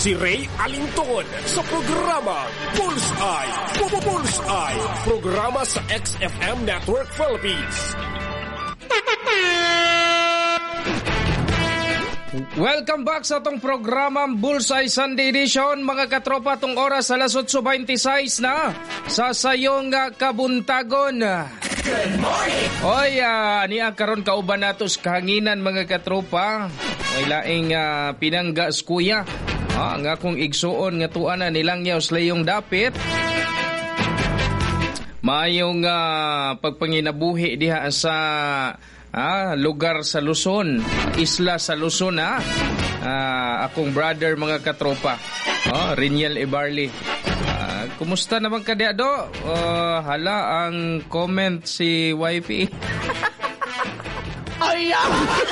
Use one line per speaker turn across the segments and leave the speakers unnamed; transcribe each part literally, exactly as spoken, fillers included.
si Ray Alinton sa programa Bullseye. Bullseye, programa sa X F M Network Philippines.
Welcome back sa itong programang Bullseye Sunday Edition. Mga katropa, itong oras alas eight twenty-six na sa sayong uh, kabuntagon. Good morning! Oy, uh, niya karon kauban nato sa kahanginan mga katropa. May laing uh, pinanggas kuya. Ah, nga kung igsuon nga tuan na nilang yaw slayong dapit. Mayong uh, pagpanginabuhi diha sa ah, lugar sa Luzon, isla sa Luzon ha. Ah, akong brother mga katropa. Oh, Reniel Ibarli. Ah, kumusta naman ka diha do? Uh, hala ang comment si wifey. Ayan!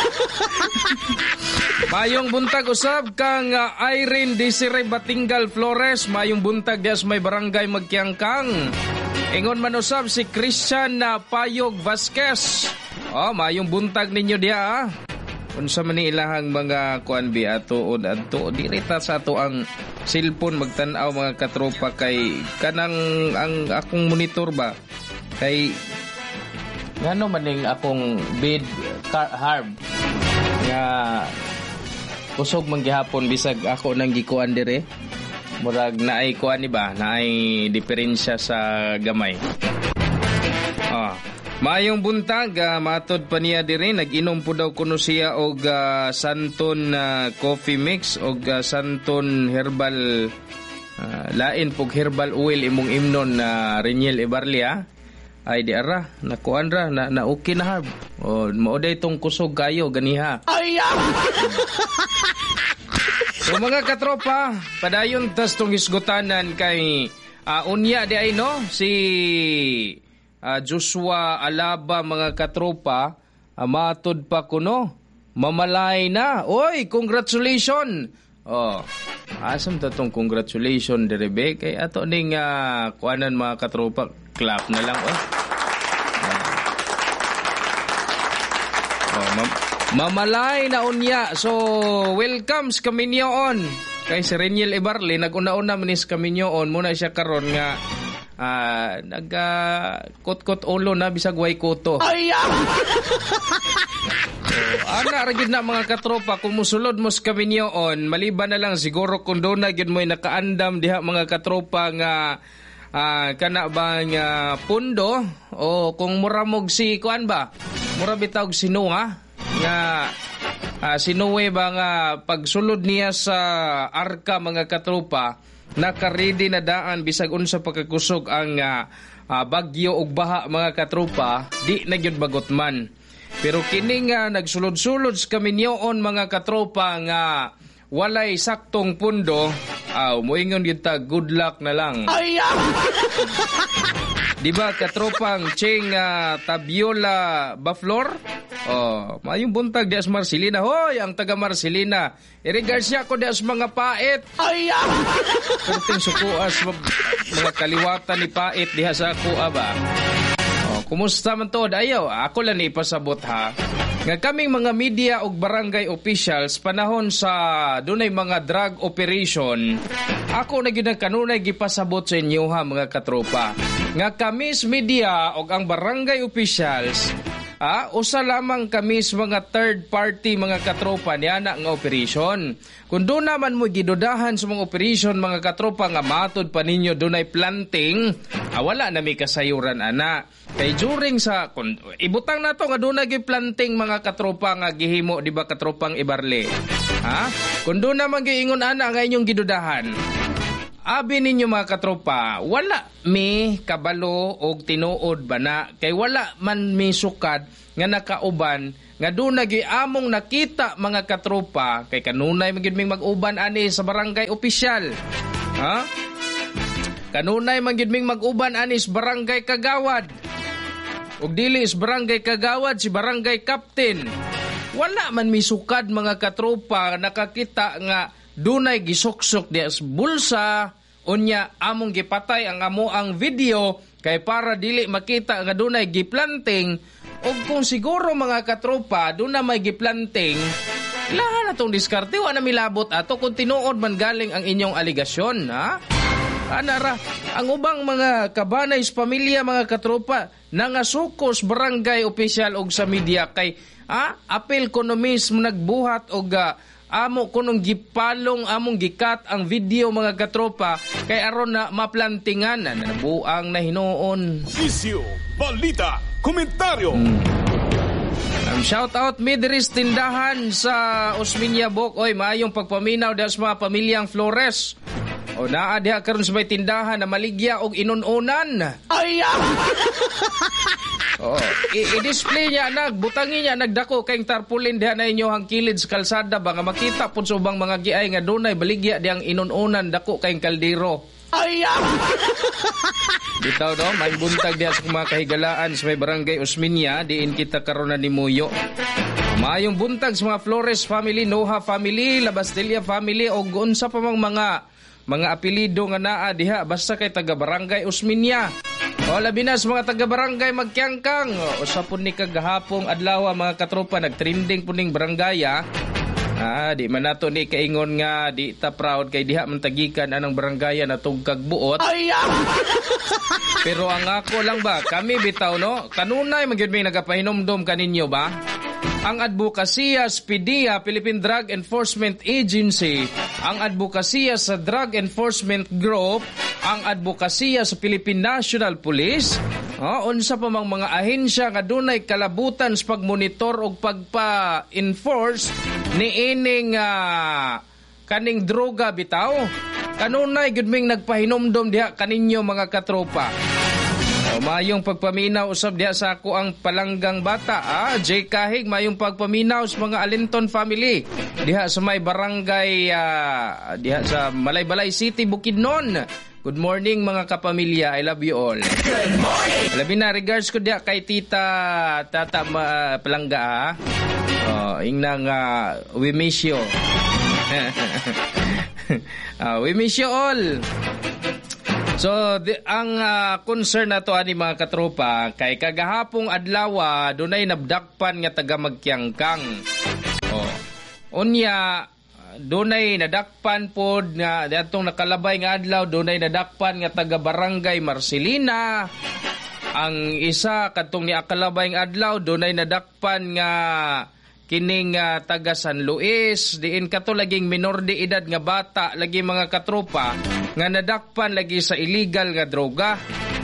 Mayong buntag usab kang uh, Irene Desiree Batingal Flores. Mayong buntag dias may barangay Magkiangkang. Ingon man usab si Christian na uh, Payog Vasquez. Oh, mayong buntag ninyo diha. Unsa man ni ilahang mga kuan bi ato od adto dirita sa ato ang cellphone magtan-aw mga katropa kay kanang ang akong monitor ba kay ngano man ning akong bid car harb nga kusog man gihapon bisag ako nang gikuan dire murag naay kuan ni ba naay diferensya sa gamay. Ah, mayong buntag uh, matod pa niya dire nag-inom po daw kuno siya og uh, Santon uh, coffee mix og uh, Santon herbal uh, lain pog herbal oil imong imnon na uh, Reniel Ibarli ha. Ay di ara nakuan ra na, na okay na harb. O mao day tong kusog kayo ganiha. Ay so mga katropa, padayon tas tong isgutanan kay uh, unya di ay no si uh, Joshua Alaba mga katropa, uh, matod pa kuno mamalay na. Oy, congratulations. Oh, asam ta tong congratulations direbe kay ato ning uh, kuanan mga katropa, clap na lang oh. Oh, mam- mamalay na unya. So, welcome sa Kaminyoon. Kay si Reniel Ibarli, nag-una-una manis Kaminyoon. Muna siya karon nga uh, nag-kot-kot uh, ulo na bisag way kuto. Ay! So, ana ragid na mga katropa, kung musulod mo sa Kaminyoon, maliban na lang siguro kung doon na yun mo'y nakaandam diha mga katropa nga uh, kana ba nga pundo o kung muramog si kuan ba? Mura bitawg sinuha nga uh, sinuwe ba nga pagsulod niya sa arka mga katropa naka-ready na daan bisag unsa pagkakusog ang uh, uh, bagyo ug baha mga katropa di na gyud bagot man. Pero kini nga nagsulod-sulod sa Kaminyoon mga katropa nga walay saktong pundo, aw moingon gyud ta good luck na lang. Ay! Di ba katropang Cheng uh, Tabiola Baflor? Oh, mayong buntag dias Marcelina. Hoy, ang taga Marcelina. I-regards niya ako dias mga pait. Ay! Kunting sukuas mga kaliwatan ni pait diha sa ako ba. Oh, kumusta man to? Ayaw, ako lang ipasabot ha. Nga kaming mga media ug barangay officials panahon sa dunay mga drug operation, ako na gyud kanunay gipasabot sa inyo ha mga katropa. Nga kamis media ug ang barangay officials, ah, usa lamang kamis mga third party mga katropa niya na nga operation. Kung doon naman mo gidudahan sa mga operation mga katropa nga matod pa ninyo dunay planting, ah, wala na may kasayuran ana. Kay during sa kun, ibutang nato nga doon naging planting mga katropa nga gihimo di ba katropang Ibarli. Ha? Kung doon naman giingon ana nga inyong gidudahan. Abi ninyo mga katropa, wala mi kabalo og tinuod bana kay wala man mi sukad nga nakauban nga doon nagiamong nakita mga katropa kay kanunay magid ming mag-uban ani sa barangay opisyal. Ha? Kanunay magid ming mag-uban ani sa barangay kagawad. Og dili is barangay kagawad si barangay captain. Wala man mi sukad mga katropa nakakita nga dunay gisuksok di as bulsa unya among gipatay ang amo ang video kay para dili makita nga dunay giplanting og kung siguro mga katropa duna may giplanting Ilahan na tong diskarte, wa na milabot ato kung tinuod man galing ang inyong aligasyon, ha? Anara, ang ubang mga kabanay sa pamilya, mga katropa, nangasukos barangay opisyal og sa media kay ah, apel kono mismo nagbuhat og uh, amo kunong gipalong among gikat ang video, mga katropa, kay aron na maplantingan na nabuang na hinuon.
Isyu, balita, komentaryo.
Hmm. Um, shout out Midris tindahan sa Osmeña Bok. Oy, maayong pagpaminaw diha sa mga pamilyang Flores. O naa diha karon sa may tindahan na maligya og inununan. Ay! Oh, i-display niya nag butangi niya nagdako kay tarpaulin diha na inyo hang kilid sa kalsada ba nga makita pud sa ubang mga giay nga dunay baligya diyang inununan dako kay kaldero. Ay! Bitaw no, may buntag diha sa mga kahigalaan sa may barangay Osmeña, diin kita karon na nimuyo. Maayong buntag sa mga Flores family, Noha family, Labastilla family o unsa pa mang mga mga apelido nga naa diha basta kay taga barangay Osmeña. O labi na sa mga taga barangay Magkiangkang. O sa pun ni kagahapong adlaw mga katropa nagtrending puning barangaya. Ah, di man nato ni kaingon nga di ta proud kay diha man tagikan anang barangaya na tugkag buot. Pero ang ako lang ba, kami bitaw no, kanunay magyud may nagapahinomdom kaninyo ba? Ang advokasya sa P D E A, Philippine Drug Enforcement Agency, ang advokasya sa Drug Enforcement Group, ang advokasya sa Philippine National Police, oh, unsa pa mang mga ahensya nga dunay kalabutan sa pagmonitor o pagpa-enforce ni ining uh, kaning droga bitaw. Kanunay gud ming nagpahinomdom diha kaninyo mga katropa. O, mayong pagpaminaw usab diha sa ako ang palanggang bata, ah, J. Kahig, mayong pagpaminaw sa mga Alinton family diha sa may barangay uh, diha sa Malaybalay City, Bukidnon. Good morning mga kapamilya, I love you all. Good morning. Labi na regards ko diha kay tita tata uh, palangga, ah. Oh, ingnang uh, we miss you. uh, we miss you all. So, di, ang uh, concern na to ani mga katropa, kay kagahapong adlaw dunay nabdakpan nga taga Magkiangkang. Oh. Unya, dunay nadakpan pod nga datong nakalabay nga adlaw, dunay nadakpan nga taga Barangay Marcelina. Ang isa kadtong ni akalabay nga adlaw, dunay nadakpan nga kining uh, taga San Luis, diin kato laging minor de edad nga bata lagi mga katropa nga nadakpan lagi sa illegal nga droga.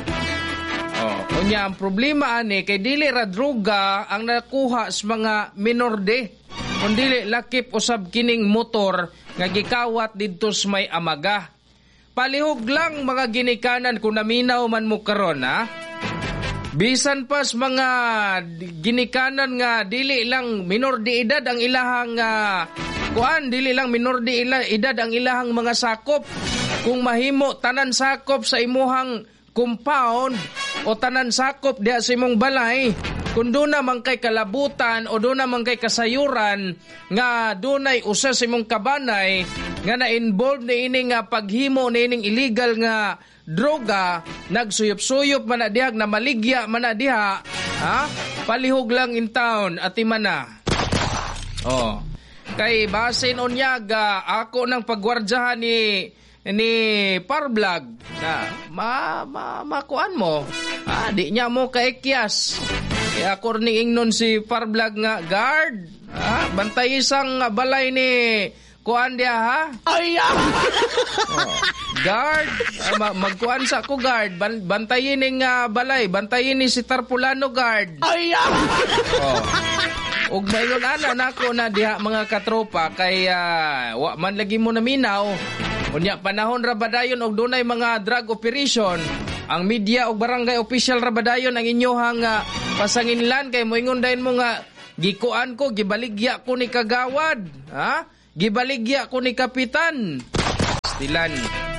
Oh, unya ang problema ani kay dili ra droga ang nakuha sa mga minor de, kundi lakip usab kining motor nga gikawat didto sa may amaga. Palihog lang mga ginikanan kung naminaw man mo karon, ha. Bisan pas mga ginikanan nga dili lang minor de edad ang ilahang uh, kuan, dili lang minor de edad ang ilahang mga sakop. Kung mahimo tanan sakop sa imuhang compound o tanan sakop diha sa imong balay, kung doon naman kay kalabutan o doon naman kay kasayuran nga dunay usa sa imong kabanay nga na-involved na ining nga paghimo na ining illegal nga droga, nagsuyop-suyop man na dihag na maligya man na diha, ha? Palihog lang in town at imana. Oh. Kay basin onyaga ako nang pagwardyahan ni ni Parvlag na ma, ma makuan mo. Ah, di niya mo kaikyas. Kaya ako rin ingnon si Parvlag nga guard. Ah, bantay isang balay ni kuan dia, ha? Ay! Oh. Guard, uh, magkuan sa ko guard, Ban- bantayin ning uh, balay, bantayin ni si Tarpulano guard. Ay! Oh. Ug mayon ana nako na diha mga katropa kay uh, wa man lagi mo naminaw. Unya panahon ra badayon og dunay mga drug operation, ang media og barangay official ra badayon ang inyohang uh, pasanginlan kay moingon dayon mo nga gikuan ko, gibaligya ko ni kagawad, ha? Gibaligya ko ni kapitan. Stilan.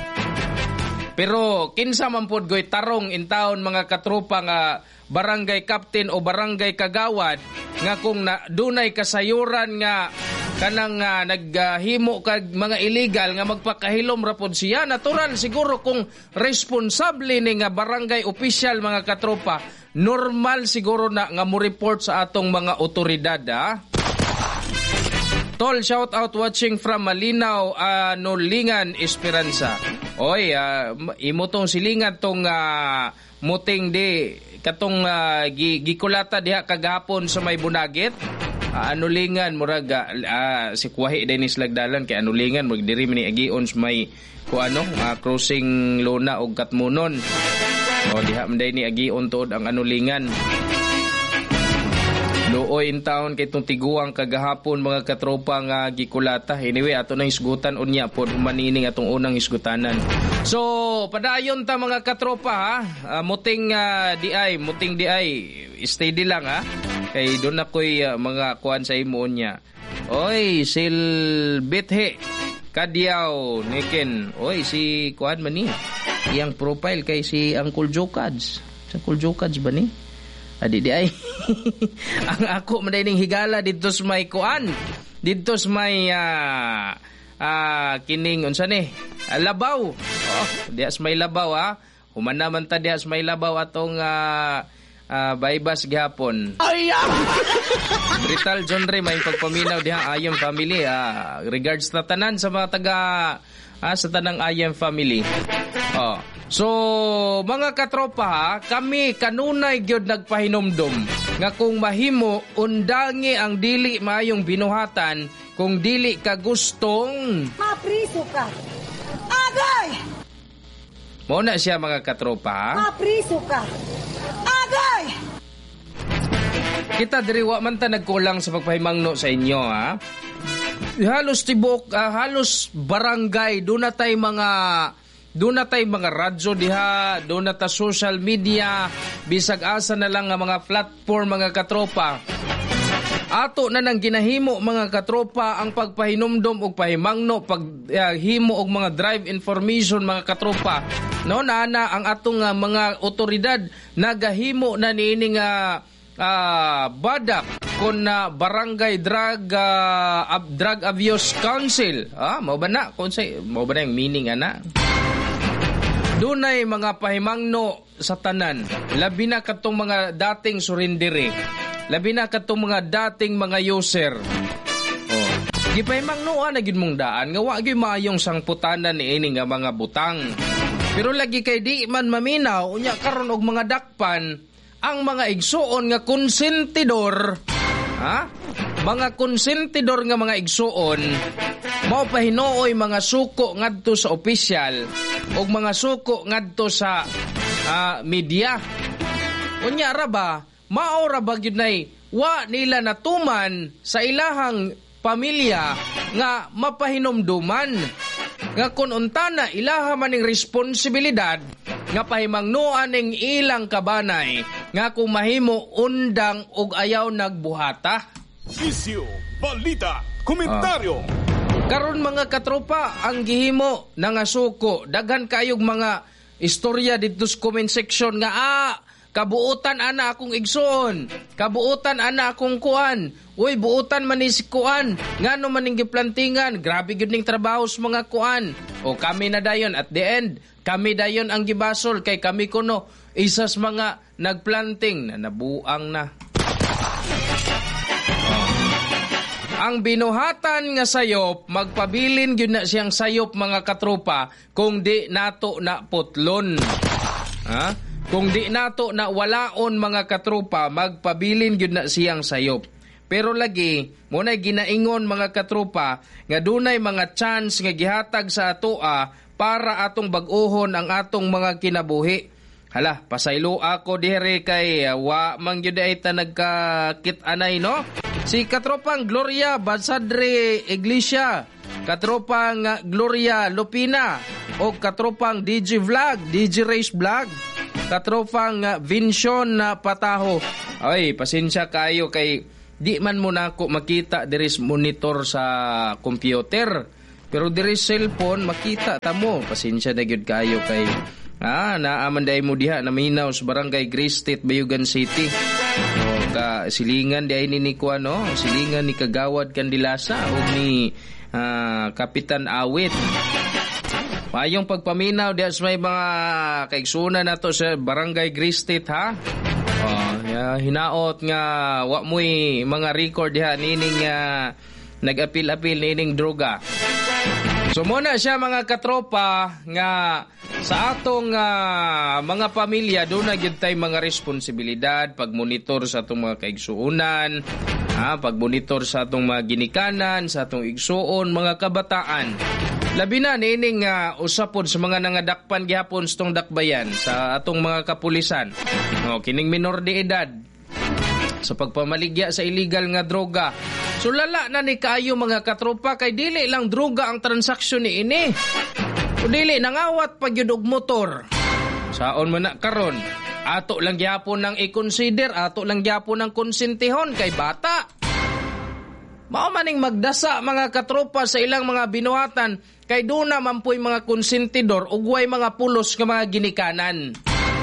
Pero kinsa man pod goy tarong in town mga katropa nga barangay captain o barangay kagawad nga kung na, dunay kasayuran nga kanang uh, naghimo uh, kag mga illegal nga magpakahilom ra pod siya, natural siguro kung responsable ni nga barangay official mga katropa, normal siguro na nga mo report sa atong mga otoridad, ha? Tol, shout out watching from Malinaw, Anulingan, Esperanza. Oy, uh, imo tong silingan tong uh, muting di katong uh, gikulata diha kagahapon sa may Bunagit. Uh, anulingan muraga uh, si Kuwahi Dennis Lagdalan kay anulingan murag diri man ni agion sa may kuano uh, crossing Luna og Katmunon. O diha man day ni agion tuod ang anulingan. Luoy in town kay itong tiguang kagahapon mga katropa nga gikulata. Anyway, ato nang hisgutan unya po manining atong unang hisgutanan. So, padayon ta mga katropa ha. Uh, muting uh, di ay, muting di ay. Steady lang ha. Kay doon ako'y uh, mga kuan sa imo unya. Oy, Silbithe. Kadiaw, Niken. Oy, si kuan man ni. Iyang profile kay si Uncle Jokads. Si Uncle Jokads ba ni? Adi di ay. Ang ako madaling higala dito sa may kuan. Dito sa may uh, uh, kining unsa ni? Uh, labaw. Oh, diya sa may labaw ha. Humana man ta diya sa may labaw atong uh, uh, baybas gihapon. Ayam. Rital John Ray may pagpaminaw diha Ayam family. Uh, regards na tanan sa mga taga uh, sa tanang Ayam family. Oh. So, mga katropa ha, kami kanunay gyud nagpahinomdom nga kung mahimo undangi ang dili maayong binuhatan kung dili ka gustong
mapriso ka. Agay!
Mo na siya mga katropa ha.
Mapriso ka. Agay!
Kita diri wa man ta nagkulang sa pagpahimangno sa inyo ha. Halos tibok, uh, halos barangay do na tay mga doon na tayo mga radyo diha, doon na ta social media, bisag asa na lang nga mga platform mga katropa. Ato na nang ginahimo mga katropa ang pagpahinumdom og pahimangno, paghimo og mga drive information mga katropa. No na na ang atong uh, mga otoridad nagahimo na niini nga uh, badak kon na uh, Barangay Drug uh, Ab- Drug Abuse Council. Ah, mao ba na kun say mao ba na yung meaning ana? Dunay mga pahimangno sa tanan. Labi na katong mga dating surindiri. Labi na katong mga dating mga user. Oh. Gipahimangnoan na gid mong daan nga wa gyud maayong sangputanan ni ini nga mga butang. Pero lagi kay di man maminaw unya karon og mga dakpan ang mga igsuon nga konsentidor. Ha? Mga konsentidor nga mga igsuon mao pa hinuoy mga suko ngadto sa opisyal o mga suko ngadto sa uh, media. Unya ra ba mao ra ba gyud nay wa nila natuman sa ilahang pamilya nga mapahinomduman nga kun untana ilaha maning responsibilidad nga pahimangnoan ning ilang kabanay nga kung mahimo undang og ayaw nagbuhata.
Isyu, balita, komentaryo.
Uh. Karon mga katropa, ang gihimo nga suko, daghan kayog mga istorya dito sa comment section nga ah, kabuutan ana akong igsoon, kabuutan ana akong kuan, uy buutan man ni si kuan, ngano man ning giplantingan, grabe gyud ning trabaho sa mga kuan. O kami na dayon at the end, kami dayon ang gibasol kay kami kuno isas mga nagplanting na nabuang na. Ang binuhatan nga sayop, magpabilin gyud na siyang sayop mga katropa kung di nato na putlon. Ha? Kung di nato na walaon mga katropa, magpabilin gyud na siyang sayop. Pero lagi, munay ginaingon mga katropa nga dunay mga chance nga gihatag sa atoa para atong bag-ohon ang atong mga kinabuhi. Hala, pasaylo ako dire kay uh, wa man gyud ay ta nagkakit-anay no. Si katropang Gloria Bansadre Iglesia, katropang uh, Gloria Lupina o katropang D J Vlog, D J Race Vlog, katropang uh, Vincion na uh, Pataho. Ay, pasensya kayo kay di man mo na ako makita dire monitor sa computer. Pero dire cellphone makita ta mo. Pasensya na gyud kayo kay ah, naamanday mo diha na minaw sa Barangay Grace State, Bayugan City. O, ka silingan di ay ni ni kuan, no? Silingan ni Kagawad Candilasa o ni uh, Kapitan Awit. Mayong pagpaminaw diha sa may mga kaigsunan nato sa Barangay Grace State, ha? O, ya, hinaot nga wa mo'y mga record diha nining uh, nag-apil-apil nining droga. So muna siya mga katropa nga sa atong uh, mga pamilya doon na gyud tay mga responsibilidad pagmonitor sa atong mga kaigsuonan, ha, pagmonitor sa atong mga ginikanan, sa atong igsuon mga kabataan. Labi na nining uh, usapod sa mga nangadakpan gihapon sa tong dakbayan sa atong mga kapulisan. O, kining minor de edad sa pagpamaligya sa illegal nga droga. So lala na ni kaayo mga katropa kay dili lang droga ang transaksyon ni ini. O dili nangawat pag yun og motor. Saon man na karon, ato lang gyapon nang i-consider, ato lang gyapon nang konsentihon kay bata. Mao maning magdasa mga katropa sa ilang mga binuhatan kay doon naman po'y mga konsentidor ug way mga pulos nga mga ginikanan.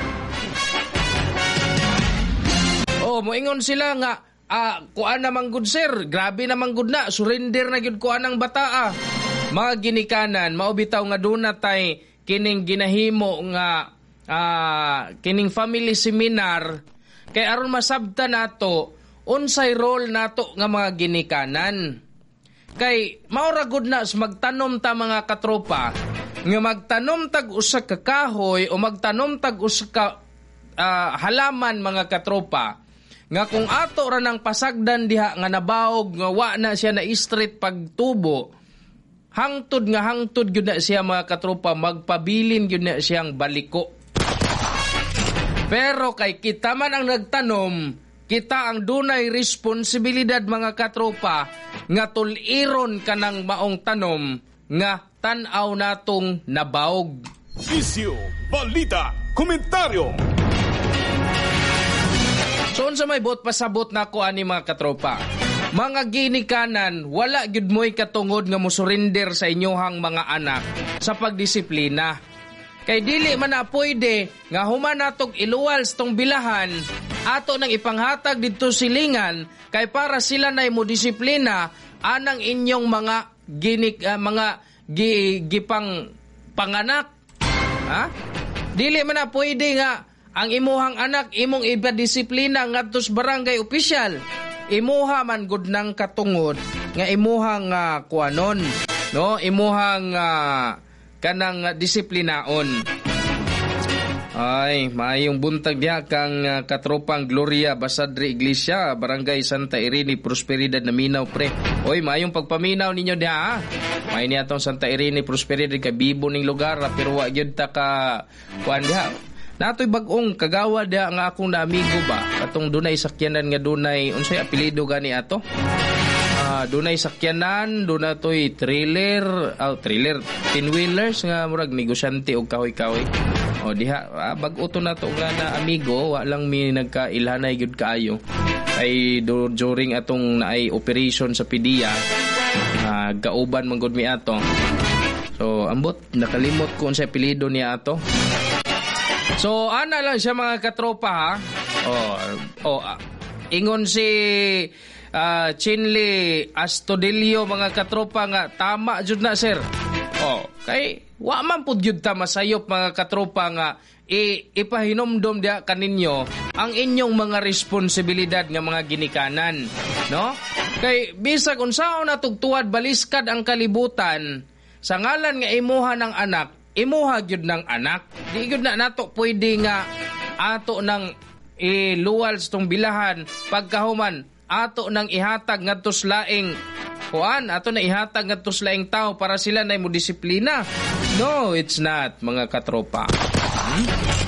Oh, moingon sila nga ah, kuan naman gud sir, grabe naman gud na, surrender na gud kuan ang bata ah. Mga ginikanan, mao bitaw nga doon na tay kining ginahimo nga ah, kining family seminar kay aron masabta nato unsay role nato nga mga ginikanan. Kay maura gud na magtanom ta mga katropa nga magtanom tag usa ka kahoy o magtanom tag usa ka uh, halaman mga katropa nga kung ato ra nang pasagdan diha nga nabaog nga wa na siya na street pagtubo, hangtod nga hangtod gyud na siya mga katropa, magpabilin gyud na siyang baliko. Pero kay kita man ang nagtanom, kita ang dunay responsibilidad mga katropa nga tuliron kanang maong tanom nga tan-aw natong nabaog.
Isyu, balita, komentaryo.
So unsa may bot pasabot nako ani mga katropa. Mga ginikanan, wala gyud moy katungod nga mosurrender sa inyohang mga anak sa pagdisiplina. Kay dili man na pwede nga human natog iluwal sa tong bilahan, ato nang ipanghatag dito silingan kay para sila na mo disiplina anang inyong mga ginik uh, mga gi, gipang panganak. Ha? Dili man na pwede nga ang imuhang anak imong ipadisiplina ngadto sa barangay official. Imuha man gud nang katungod nga imuhang uh, kuanon, no? Imuhang uh, kanang disiplinaon. Ay, maayong buntag diha kang uh, katropang Gloria Basadre Iglesia, Barangay Santa Irene, Prosperidad na Minaw pre. Oy, maayong pagpaminaw ninyo diha. May niya tong Santa Irene, Prosperidad kay bibo ning lugar pero wa gyud ta ka kuan diha. Natoy bag-ong kagawa diha nga akong na amigo ba. Katong dunay sakyanan nga dunay unsay apelyido gani ato? Uh, dunay sakyanan, duna to'y trailer, oh, trailer, tin-wheelers nga murag negosyante og kahoy-kahoy. O diha, ah, bag-o to na to nga na amigo, wa lang mi nagkailhanay gyud kaayo. Ay do, during atong naay operation sa P D I A, uh, gauban man gud mi ato. So ambot nakalimot ko unsay apelyido niya ato. So ana lang siya mga katropa ha. Oh, oh, uh, ingon si Uh, Chinli Astudillo mga katropa nga tama jud na sir. Oh, kay wa man pud jud ta masayop mga katropa nga i, ipahinomdom dia kaninyo ang inyong mga responsibilidad nga mga ginikanan, no? Kay bisag unsaon natugtuad baliskad ang kalibutan sa ngalan nga imuha ng anak, imuha gyud ng anak. Di gyud na nato pwede nga ato nang iluwal sa tong bilahan pagkahuman ato nang ihatag ngadto sa laing kuan, ato na ihatag ngadto sa laing tao para sila nay mo disiplina. No, it's not mga katropa. Hmm?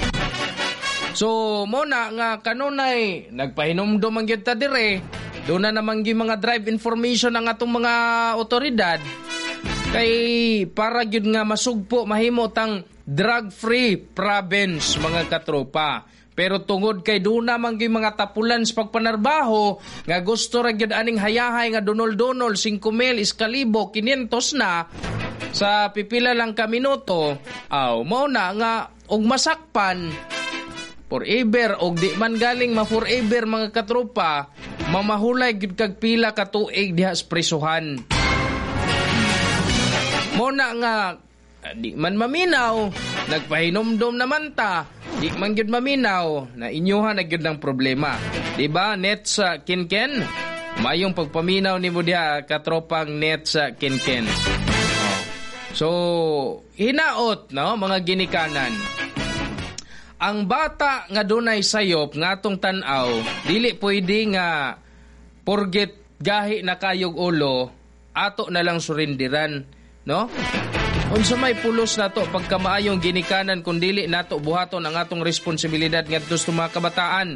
So mo na nga kanunay nagpahinumdom ang gyud ta dire. Do na naman gyud mga drive information ang atong mga otoridad kay para gyud nga masugpo mahimo tang drug-free province mga katropa. Pero tungod kay doon naman yung mga tapulan sa pagpanarbaho, nga gusto rin yun aning hayahay nga donol-donol, singko mil, iskalibo, kinyentos na, sa pipila lang ka minuto, aw, mo na nga, og masakpan, forever, og di man galing ma-forever mga katropa, mamahulay yun kag pila katuig diha sa presuhan. Mo na nga, di man maminaw, nagpahinomdom naman ta, di man gyud maminaw na inyuha na gyud ng problema. Diba? Net sa kinken, Mayong pagpaminaw ni mo diha katropang net sa Kinkin. Oh. So, hinaot, no, mga ginikanan. Ang bata nga dunay sayop nga atong tan-aw, dili pwede nga porget gahi na kayog ulo, ato na lang surindiran, no? Unsa may pulos nato pagka maayong ginikanan kun dili nato buhaton ang atong responsibilidad ngadto sa mga kabataan.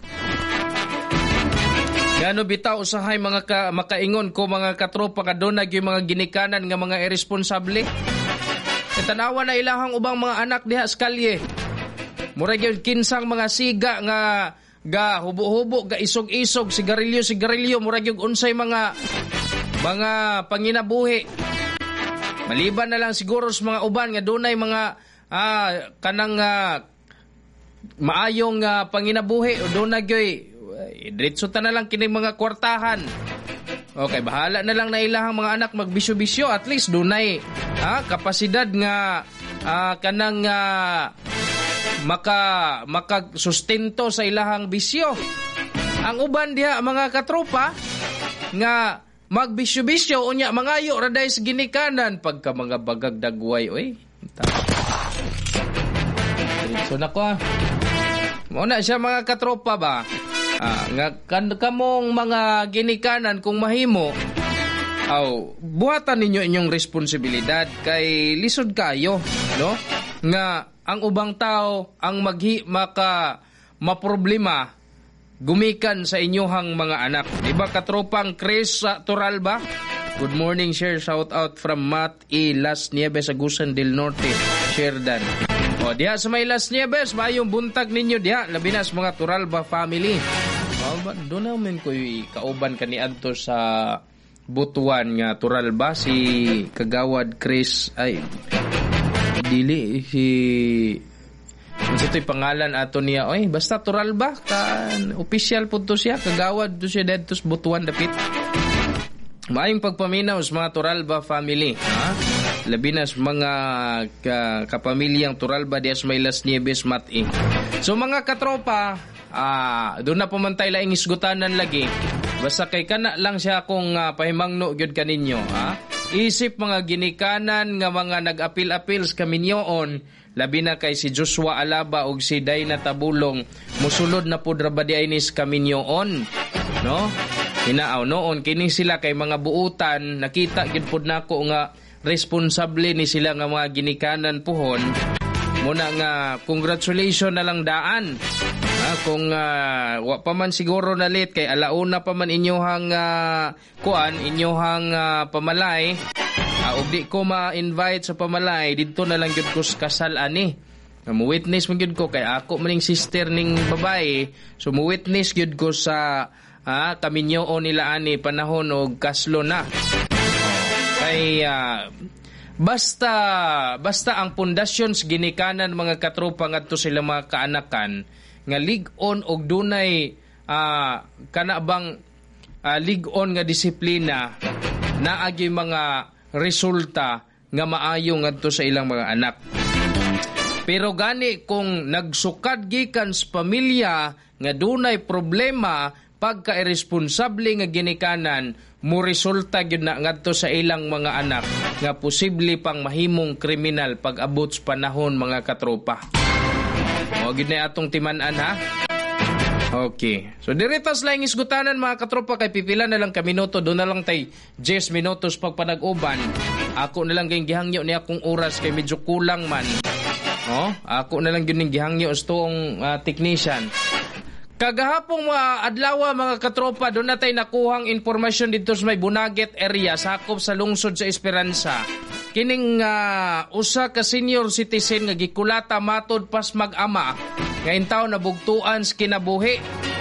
Gano bitaw usahay mga ka, makaingon ko mga katropa kadunay yung mga ginikanan nga mga irresponsable. Tanawa na ilahang ubang mga anak diha sa kalye. Murag yung kinsang mga siga nga ga hubo-hubo ga isog-isog sigarilyo sigarilyo murag yung unsay mga mga panginabuhi. Maliban na lang siguro sa mga uban nga dunay mga ah, kanang ah, maayong ah, panginabuhi o dunay gyoy diretso ta na lang kining mga kwartahan. Okay, bahala na lang na ilahang mga anak magbisyo-bisyo, at least dunay ha kapasidad nga ah, kanang ah, maka makasustento sa ilahang bisyo. Ang uban diha mga katropa nga magbisyo-bisyo unya mangayo ra day sa ginikanan pagka mga bagag dagway oy. So nako. Mo na siya mga katropa ba? Ah, nga kan kamong mga ginikanan kung mahimo aw buhatan ninyo inyong responsibilidad kay lisod kayo, no? Nga ang ubang tao ang maghi maka maproblema gumikan sa inyohang mga anak. Diba katropang Chris uh, Toralba? Good morning, share shout out from Matt E. Las Nieves, Agusan del Norte, Sherdan. O diha sa may Las Nieves, mayong buntag ninyo diha, labi na sa mga Toralba family. O ba, doon namin ko kauban kaniadto sa Butuan nga Toralba, si Kagawad Chris, ay, dili, si... Kasi ito'y pangalan ato niya, oy, basta Toralba, kan, official po to siya, Kagawad to siya dito sa Butuan dapit. Maayong pagpaminaw sa mga Toralba family, ha? Labi na sa mga ka, kapamilyang Toralba diya sa may Las Nieves, Mati. So mga katropa, ah, doon na pumantay laing isgutanan lagi. Basta kay kana lang siya kung uh, pahimangno gyud kaninyo, ha? Isip mga ginikanan nga mga nag-apil-apil sa kaminyoon, labi na kay si Joshua Alaba ug si Dayna Tabulong, musulod na pud ra ba di ay ni sa kaminyoon, no? Hinaaw noon kini sila kay mga buutan, nakita gid pud nako nga responsable ni sila nga mga ginikanan puhon. Muna nga congratulations na lang daan. Ha, kung uh, wa pa man siguro na late kay alauna pa man inyohang uh, kuan, inyohang uh, pamalay. Uh, ug di ko ma-invite sa pamalay, didto na lang gyud ko sa kasal ani. Mo-witness man gyud ko kay ako maning sister ning babae. So mo-witness gyud ko sa ah, kaminyoon nila ani panahon og kaslo na. Kay uh, basta basta ang pundasyon sa ginikanan mga katropa ngadto sila mga kaanakan nga lig-on og dunay uh, kana bang uh, lig-on nga disiplina naagi mga resulta nga maayo ngadto sa ilang mga anak. Pero gani kung nagsukad gikan sa pamilya nga dunay problema pagka irresponsable nga ginikanan, mo resulta gyud na ngadto sa ilang mga anak nga posible pang mahimong kriminal pag abot sa panahon mga katropa. O gyud na atong timan-an ha. Okay. So diretas laing isgutanan mga katropa kay pipila na lang ka minuto, do na lang tay ten minutos pagpanag-uban. Ako na lang gyud gihangyo ni akong oras kay medyo kulang man. Oh, ako na lang gyud ning gihangyo sa tuong uh, technician. Kagahapong mga adlaw mga katropa, doon natay nakuhang informasyon dito sa may Bunaget area, sakop sa lungsod sa Esperanza. Kining uh, usa ka senior citizen nga gikulata matod pas mag-ama, ngayon taon nabugtuan sa kinabuhi.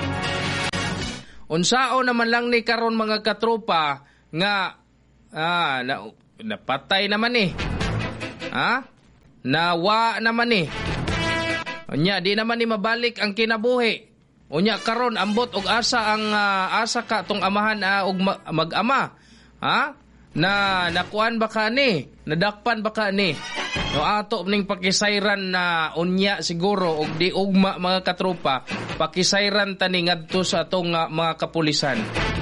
Unsao naman lang ni karon mga katropa nga ah, na, napatay naman eh. Ha? Nawa naman eh. Unya, di naman ni mabalik ang kinabuhi. Unya karon ambot og asa ang uh, asa ka tong amahan uh, og ma- mag-ama. Ha? Na nakuan ba ka ni? Nadakpan ba ka ni? No ato ning pakisayran na unya siguro og di ugma mga katropa, pakisayran tani ngadto sa atong uh, mga kapulisan.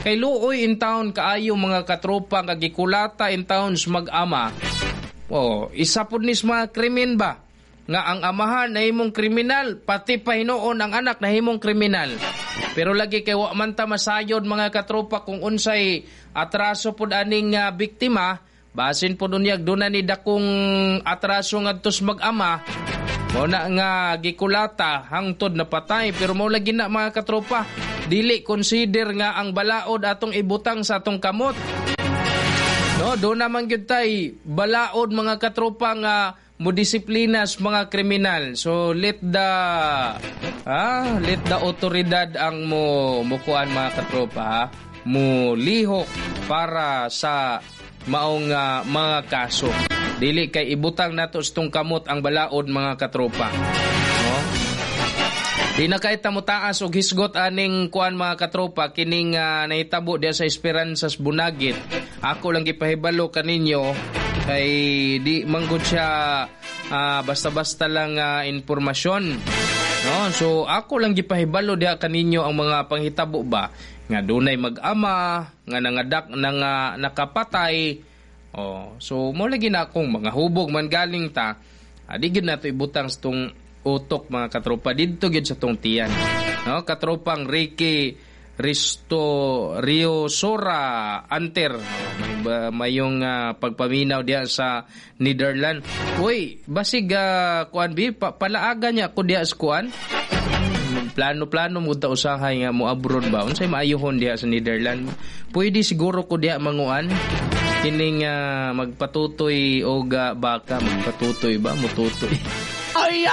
Kay luoy in town kaayo mga katropa nga gikulata in towns mag-ama. Oh, isa pud nis mga krimen ba? Nga ang amahan na himong kriminal, pati pa hinuon ang anak na himong kriminal. Pero lagi kay wa man ta masayod mga katropa kung unsay atraso pud aning uh, biktima, basin pud unyag duna ni dakong atraso ngadtos mag-ama. Mo na nga gikulata hangtod na patay, pero mo lagi na mga katropa, dili consider nga ang balaod atong ibutang sa atong kamot. No, do naman gyud tay balaod mga katropa nga modisiplinas mga kriminal. So let the ah, let the otoridad ang mo mukuan mga katropa, ha? Mo lihok para sa maong uh, mga kaso. Dili kay ibutang nato stong kamot ang balaod mga katropa. No? Di na kay tamutaas og hisgot aning kuan mga katropa kining uh, nahitabo diya sa Esperanzas Bunagit. Ako lang gipahibalo kaninyo kay di manggod siya uh, basta-basta lang uh, informasyon. No, so ako lang gipahibalo diha kaninyo ang mga panghitabo ba nga dunay mag-ama nga nangadak nang uh, nakapatay. Oh, so mo lagi na akong mga hubog man galing ta. Adi gyud nato ibutang sa tong utok mga katropa didto gyud sa tong tiyan. No, katropang Ricky Risto Rio Sora Anter, may mayong uh, pagpaminaw diya sa Netherlands. Uy, basig uh, kuan bi pa, palaaga niya ko diya sa kuan. Plano-plano mo ta usahay nga mo abroad ba unsay maayohon diya sa Netherlands. Pwede siguro ko diya manguan kining uh, magpatutoy og uh, baka magpatutoy ba mututoy. Ay!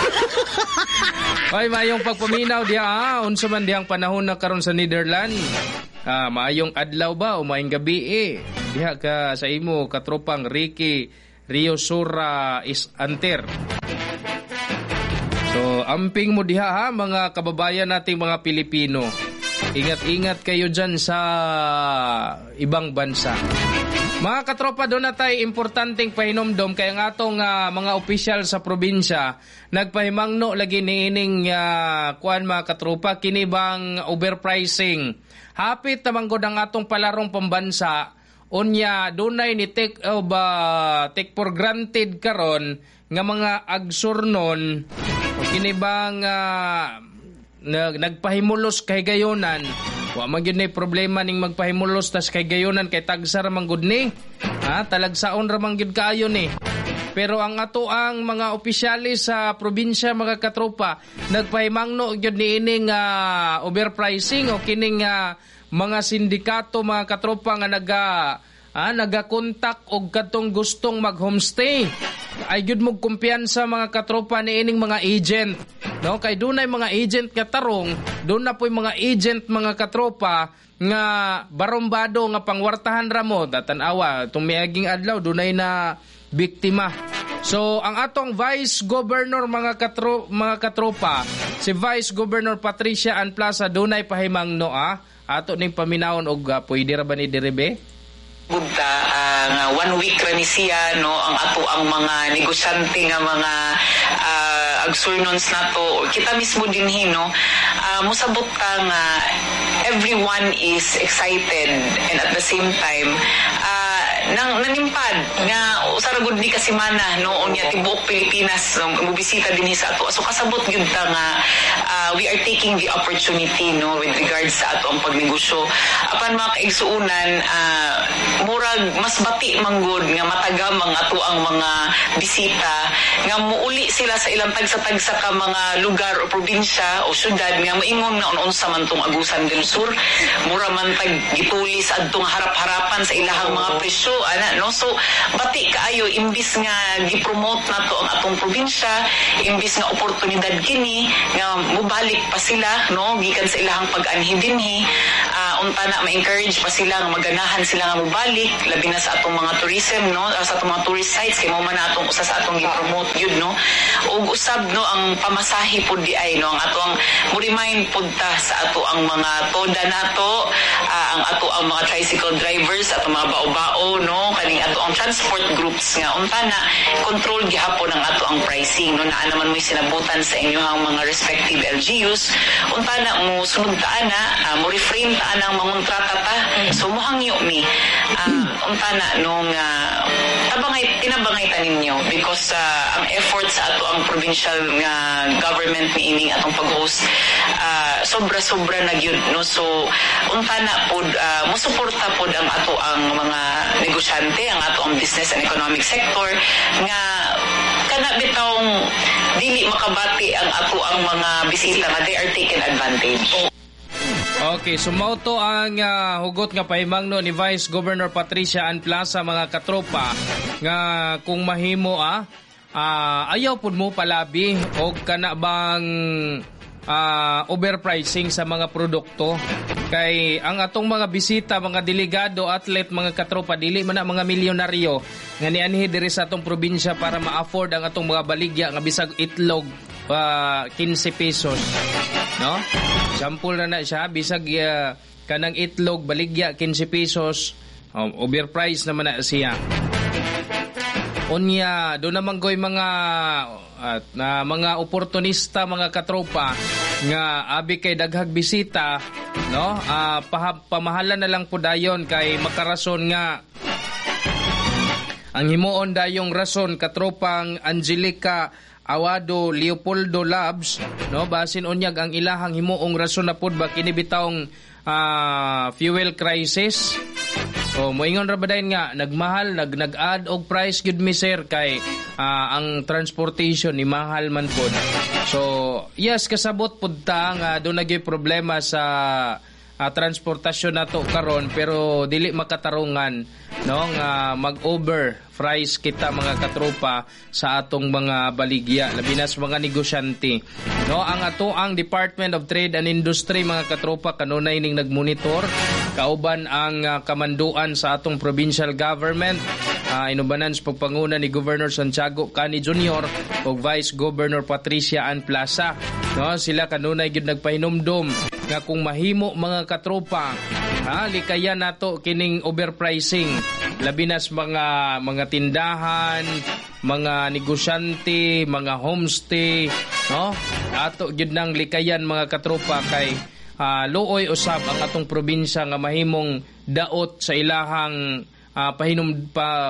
Ay, mayong pagpaminaw diya, ah, unsa man diyang panahon na karon sa Netherlands. Ah, mayong adlaw ba o mayong gabi eh. Diha ka sa imo katropang Ricky Rio Sora is Anter. So, amping mo diha ha mga kababayan nating mga Pilipino. Ingat-ingat kayo dyan sa ibang bansa. Mga katropa, doon na tayo importanteng pahinomdom kaya nga atong uh, mga opisyal sa probinsya nagpahimangno lagi niining uh, kuan mga katropa kinibang overpricing. Hapit namang gud ang atong palarong pambansa unya dunay ni take of uh, take for granted karon nga mga agsurnon kinibang uh, nagpahimulos kay gayonan. Wa man gyud ni problema ning magpahimulos tas kay gayonan kay tagsara man gud ni. Ha, talagsaon ra man gyud kaayo ni. Pero ang ato ang mga opisyalis sa probinsya mga katropa nagpahimangno gyud ni ining uh, overpricing o kining uh, mga sindikato mga katropa nga naga ah, nagakontak og katong gustong mag-homestay. Ay gyud mo kumpiyansa mga katropa ni ining mga agent. No, kay dunay mga agent nga tarong, doon na po'y mga agent mga katropa nga barombado nga pangwartahan ra mo datan-awa tung miaging adlaw dunay na biktima. So ang atong Vice Governor mga katro mga katropa, si Vice Governor Patricia Ann Plaza dunay pahimangno ah, ato ning paminawon og uh, pwede ra ba ni direbe?
Bunta uh, nga one week ra ni siya no ang ato ang mga negosyante nga mga uh, agsurnons nato kita mismo dinhi no uh, mosabot ka nga everyone is excited and at the same time uh, nang nanimpad nga usara gud ni kasimana no unya tibuok Pilipinas no, mobisita dinhi sa ato so kasabot gyud ta nga uh, we are taking the opportunity no with regards sa ato ang pagnegosyo apan mga kaigsuunan uh, murag mas bati manggod nga matagam ang ato ang mga bisita nga muuli sila sa ilang tagsa-tagsa ka mga lugar o probinsya o syudad nga maingon na unsa man tong Agusan del Sur mura man tag gitulis adtong harap-harapan sa ilahang mga presyo ana no so bati kaayo imbis nga gi-promote nato ang atong probinsya imbis nga oportunidad kini nga mubalik pa sila no gikan sa ilahang pag-anhi dinhi uh, unta na ma-encourage pa sila nga maganahan sila nga mubalik labi na sa atong mga tourism no sa atong mga tourist sites kay mo man atong usa sa atong gi-promote yun no ug usab no ang pamasahe pud di ay no ang atong mo remind pud ta sa ato ang mga toda nato uh, ang ato ang mga tricycle drivers at mga bao-bao no kaning ato ang transport groups nga unta na control gihapon ang ato ang pricing no naa naman mo sinabutan sa inyo ang mga respective L G Us unta na mo sunod ta ana uh, mo refrain ta ang ang mangontrata ta. So mohangyo mi uh, unta na nung uh, tabangay tinabangay ta ninyo because uh, ang effort sa ato ang provincial nga government niining atong pag-host uh, sobra-sobra na gyud no. So unta na pod uh, mo suporta pod ang ato ang mga negosyante, ang ato ang business and economic sector nga kana bitawng dili makabati ang ato ang mga bisita nga they are taken advantage.
Okay, so mao to ang uh, hugot nga pahimangno ni Vice Governor Patricia Ann Plaza mga katropa nga kung mahimo ah uh, ayaw pud mo palabi og kana bang uh, overpricing sa mga produkto kay ang atong mga bisita, mga delegado, athlete, mga katropa dili man na mga milyonaryo nga nianhi diri sa atong probinsya para ma-afford ang atong mga baligya nga bisag itlog uh, fifteen pesos, no? Sample na na siya bisag uh, kanang itlog baligya fifteen pesos, um, overpriced naman na siya. Unya do naman goy mga at uh, na mga oportunista, mga katropa nga abi kay daghag bisita, no? Uh, pamahalan na lang po dayon kay makarason nga ang himuon dayong rason katropang Angelica Awado Leopoldo Labs, no? Basin unyag ang ilahang himuong rason na pud ba kini bitawng uh, fuel crisis. O moingon ra ba dayon nga nagmahal nag nag-add og price gud mi sir kay uh, ang transportation ni mahal man pod. So yes, kasabot pud ta nga do nagyoy problema sa uh, transportasyon nato karon pero dili makatarungan, no, nga mag-over price kita mga katropa sa atong mga baligya labi na sa mga negosyante, no. Ang ato ang Department of Trade and Industry mga katropa kanunay ning nagmonitor kauban ang uh, kamanduan sa atong provincial government, uh, inubanan sa pagpanguna ni Governor Santiago Cani Junior ug Vice Governor Patricia Ann Plaza, no. Sila kanunay gyud nagpahinumdom nga kung mahimo mga katropa, ha, likayan nato kining overpricing labi na sa mga mga tindahan, mga negosyante, mga homestay, no? Ato gyud nang likayan mga katropa kay uh, luoy usab ang atong probinsya nga mahimong daot sa ilahang uh, pahinom pa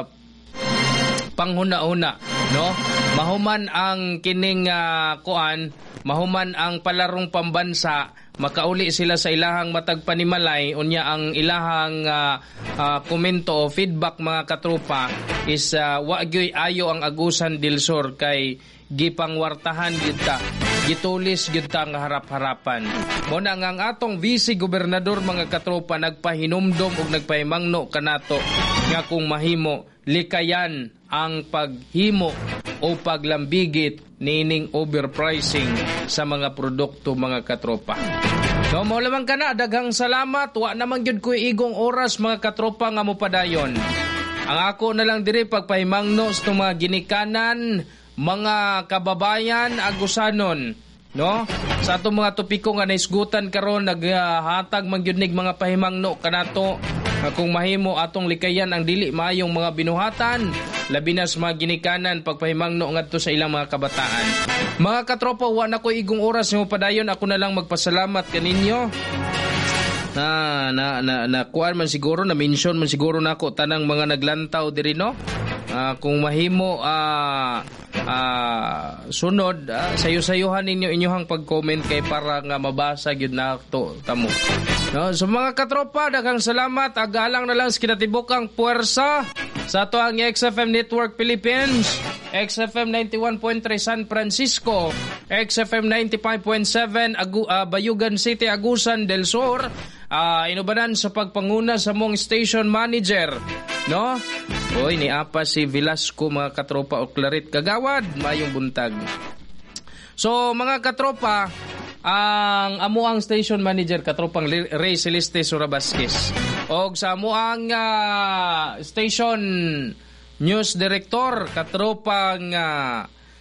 panghuna-una, no? Mahuman ang kining uh, kuan, mahuman ang palarong pambansa, makauli sila sa ilahang matag panimalay, unya ang ilahang uh, uh, komento o feedback mga katropa is uh, wa gyoy ayo ang agusan del sur kay gipangwartahan gyud ta, gitulis gyud ta nga harap-harapan. Mo na nga ang atong vice gobernador mga katropa nagpahinumdom ug nagpahimangno kanato nga kung mahimo likayan ang paghimo o paglambigit nining overpricing sa mga produkto mga katropa. So mo lamang kana, daghang salamat, wa naman gyud ko igong oras mga katropa nga mopadayon. Ang ako na lang diri pagpahimangno sa mga ginikanan mga kababayan agusanon, no? Sa atong mga topiko nga naisgutan karon naghatag man gyud nig mga pahimangno kanato kung mahimo atong likayan ang dili maayong mga binuhatan labi na sa mga ginikanan pagpahimangno ngadto sa ilang mga kabataan. Mga katropa, wa na ko igong oras mo padayon, ako na lang magpasalamat kaninyo. Na na na, na kuan man siguro na mention man siguro nako tanang mga naglantaw diri, no? Uh, kung mahimo uh, uh, sunod uh, sayo-sayuhan ninyo inyong pag-comment kay para nga mabasa gyud na to tamo, no? So mga katropa, daghang salamat, agalang na lang sa kinatibukang puwersa sa ato ang X F M Network Philippines, X F M ninety-one point three San Francisco, X F M ninety-five point seven Agu- uh, Bayugan City, Agusan del Sur, uh, inubanan sa pagpanguna sa mong station manager, no? Oy, ni apa si Velasco mga katropa o Clarit Kagawad, mayong buntag. So mga katropa, ang amuang station manager katropang Ray Celeste Surabasquez og sa amuang uh, station news director katropang uh,